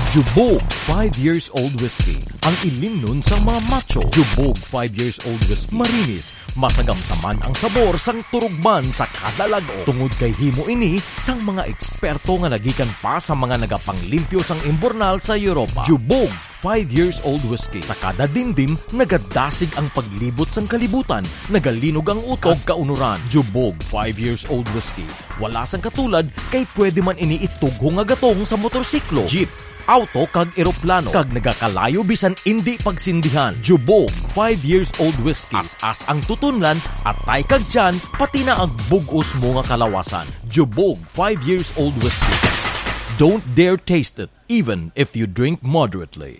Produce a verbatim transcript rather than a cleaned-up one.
Jubog five years old whiskey. Ang ilim nun sa mga macho. Jubog five years old whiskey. Marinis, masagamsaman ang sabor sang turugban sa kada lago. Tungod kay himo ini sang mga eksperto nga nagikan pa sa mga nagapanglimpyo sang imbornal sa Europa. Jubog five years old whiskey. Sa kada dimdim, nagadasig ang paglibot sang kalibutan. Nagalinog ang utok kaunuran. Jubog five years old whiskey. Wala sang katulad kay pwede man ini itugho nga gatong sa motorsiklo, jeep, auto kag eroplano kag nagakalayo bisan indi pagsindihan. Jubog five years old whiskey. As-as ang tutunlan, atay kag tiyan, pati na ang bugos mo nga kalawasan. Jubog five years old whiskey. Don't dare taste it, even if you drink moderately.